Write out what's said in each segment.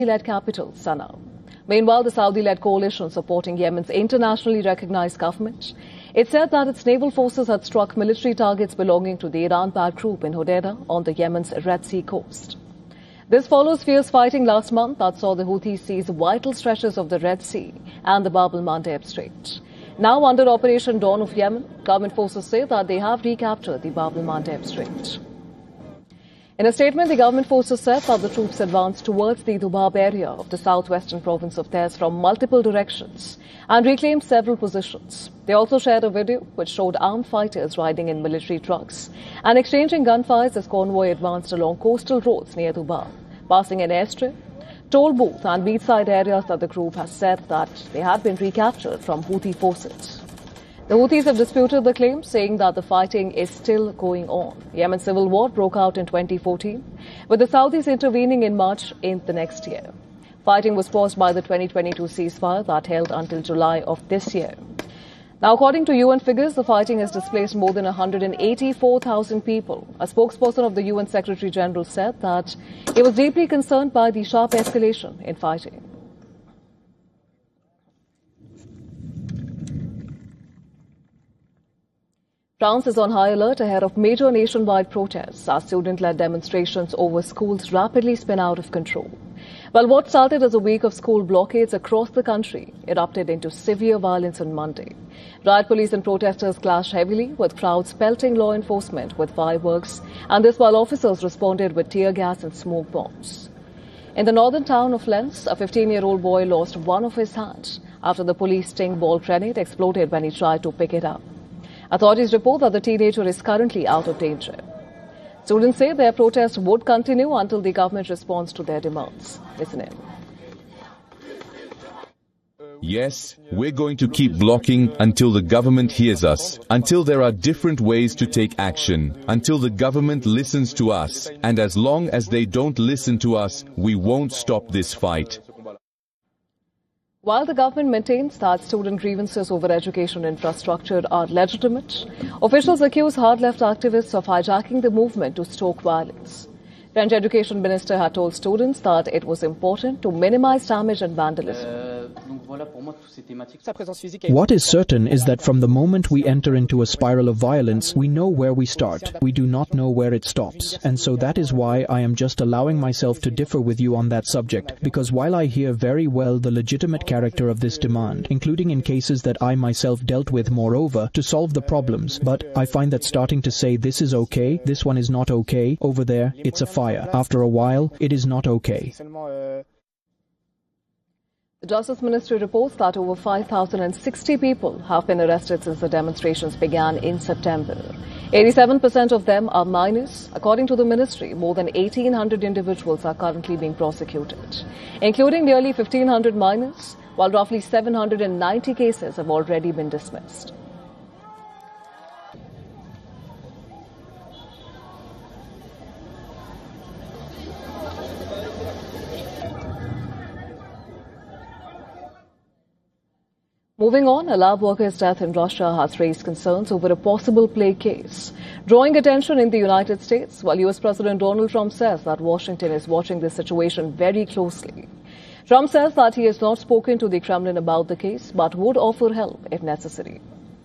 Led capital, Sanaa. Meanwhile, the Saudi-led coalition supporting Yemen's internationally recognized government, it said that its naval forces had struck military targets belonging to the Iran-backed group in Hodeidah on the Yemen's Red Sea coast. This follows fierce fighting last month that saw the Houthis seize vital stretches of the Red Sea and the Bab el-Mandeb Strait. Now under Operation Dawn of Yemen, government forces say that they have recaptured the Bab el-Mandeb Strait. In a statement, the government forces said that the troops advanced towards the Dubab area of the southwestern province of Taiz from multiple directions and reclaimed several positions. They also shared a video which showed armed fighters riding in military trucks and exchanging gunfires as convoy advanced along coastal roads near Dubab, passing an airstrip, toll booth and beachside areas that the group has said that they had been recaptured from Houthi forces. The Houthis have disputed the claim, saying that the fighting is still going on. Yemen's civil war broke out in 2014, with the Saudis intervening in March in the next year. Fighting was paused by the 2022 ceasefire that held until July of this year. Now, according to UN figures, the fighting has displaced more than 184,000 people. A spokesperson of the UN Secretary General said that he was deeply concerned by the sharp escalation in fighting. France is on high alert ahead of major nationwide protests as student-led demonstrations over schools rapidly spin out of control. Well, what started as a week of school blockades across the country erupted into severe violence on Monday. Riot police and protesters clashed heavily, with crowds pelting law enforcement with fireworks, and this while officers responded with tear gas and smoke bombs. In the northern town of Lens, a 15-year-old boy lost one of his hands after the police sting ball grenade exploded when he tried to pick it up. Authorities report that the teenager is currently out of danger. Students say their protest would continue until the government responds to their demands. Listen in. Yes, we're going to keep blocking until the government hears us, until there are different ways to take action, until the government listens to us, and as long as they don't listen to us, we won't stop this fight. While the government maintains that student grievances over education infrastructure are legitimate, officials accuse hard-left activists of hijacking the movement to stoke violence. French Education Minister had told students that it was important to minimize damage and vandalism. What is certain is that from the moment we enter into a spiral of violence, we know where we start. We do not know where it stops. And so that is why I am just allowing myself to differ with you on that subject, because while I hear very well the legitimate character of this demand, including in cases that I myself dealt with moreover, to solve the problems, but I find that starting to say this is okay, this one is not okay, over there, it's a fire. After a while, it is not okay. The Justice Ministry reports that over 5,060 people have been arrested since the demonstrations began in September. 87% of them are minors. According to the ministry, more than 1,800 individuals are currently being prosecuted, including nearly 1,500 minors, while roughly 790 cases have already been dismissed. Moving on, a lab worker's death in Russia has raised concerns over a possible plague case, drawing attention in the United States, while U.S. President Donald Trump says that Washington is watching this situation very closely. Trump says that he has not spoken to the Kremlin about the case, but would offer help if necessary.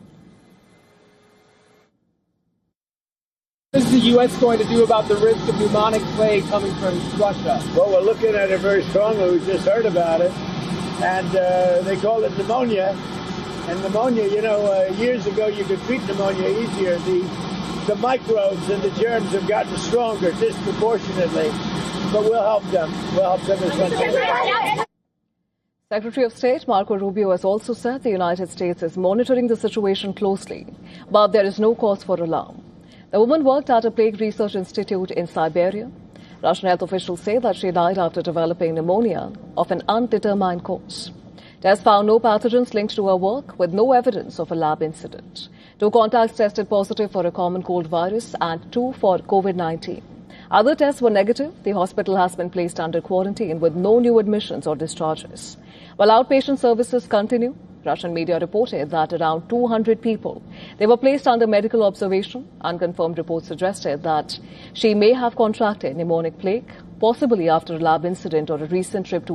What is the U.S. going to do about the risk of pneumonic plague coming from Russia? Well, we're looking at it very strongly. We just heard about it. And they call it pneumonia. And pneumonia, years ago you could treat pneumonia easier. The microbes and the germs have gotten stronger disproportionately. But we'll help them. We'll help them as much. Secretary of State Marco Rubio has also said the United States is monitoring the situation closely, but there is no cause for alarm. The woman worked at a plague research institute in Siberia. Russian health officials say that she died after developing pneumonia of an undetermined cause. Tests found no pathogens linked to her work, with no evidence of a lab incident. 2 contacts tested positive for a common cold virus and 2 for COVID-19. Other tests were negative. The hospital has been placed under quarantine with no new admissions or discharges. While outpatient services continue, Russian media reported that around 200 people, they were placed under medical observation. Unconfirmed reports suggested that she may have contracted pneumonic plague possibly after a lab incident or a recent trip to